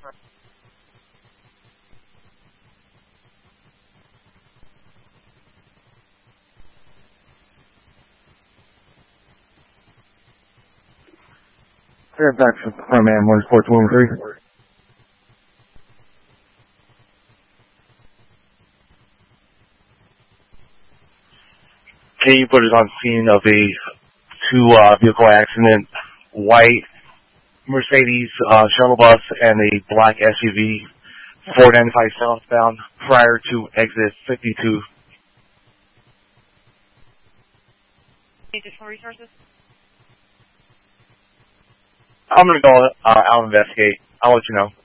Back from man 14213. Can you put it on scene of a two-vehicle accident, white Mercedes shuttle bus and a black SUV, 495 southbound, prior to exit 52. Additional resources? I'm going to go out and investigate. I'll let you know.